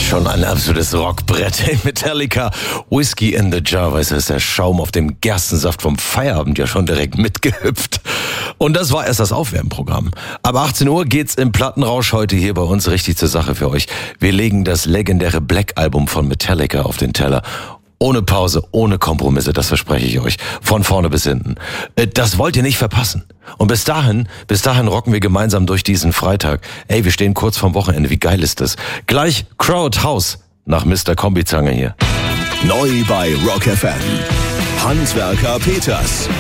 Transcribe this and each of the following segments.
Schon ein absolutes Rockbrett. Metallica, Whiskey in the Jar, weißt du, ist der Schaum auf dem Gerstensaft vom Feierabend ja schon direkt mitgehüpft. Und das war erst das Aufwärmprogramm. Ab 18 Uhr geht's im Plattenrausch heute hier bei uns richtig zur Sache für euch. Wir legen das legendäre Black-Album von Metallica auf den Teller. Ohne Pause, ohne Kompromisse, das verspreche ich euch. Von vorne bis hinten. Das wollt ihr nicht verpassen. Und bis dahin rocken wir gemeinsam durch diesen Freitag. Ey, wir stehen kurz vorm Wochenende. Wie geil ist das? Gleich Crowd House nach Mr. Kombizange hier. Neu bei Rock FM. Handwerker Peters.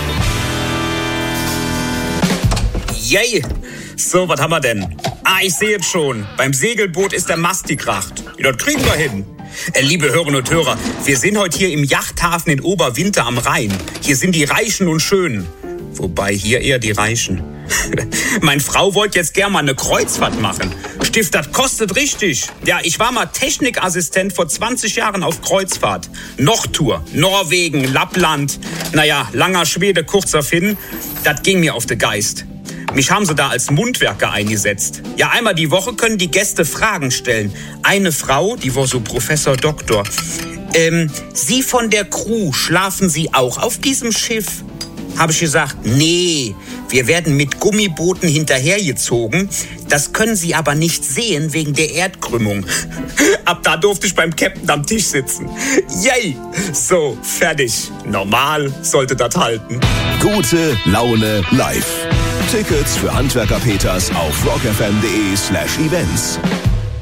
Yay! So, was haben wir denn? Ich sehe es schon. Beim Segelboot ist der Mast gekracht. Das kriegen wir hin. Liebe Hörerinnen und Hörer, wir sind heute hier im Yachthafen in Oberwinter am Rhein. Hier sind die Reichen und Schönen. Wobei hier eher die Reichen. Meine Frau wollte jetzt gern mal eine Kreuzfahrt machen. Stift, das kostet richtig. Ja, ich war mal Technikassistent vor 20 Jahren auf Kreuzfahrt. Nordtour, Norwegen, Lappland. Naja, langer Schwede, kurzer Finn. Das ging mir auf den Geist. Mich haben sie da als Mundwerker eingesetzt. Ja, einmal die Woche können die Gäste Fragen stellen. Eine Frau, die war so Professor Doktor. Sie von der Crew, schlafen Sie auch auf diesem Schiff? Habe ich gesagt, nee, wir werden mit Gummibooten hinterhergezogen. Das können Sie aber nicht sehen wegen der Erdkrümmung. Ab da durfte ich beim Captain am Tisch sitzen. Yay! So, fertig. Normal sollte das halten. Gute Laune live. Tickets für Handwerker Peters auf rockfm.de/events.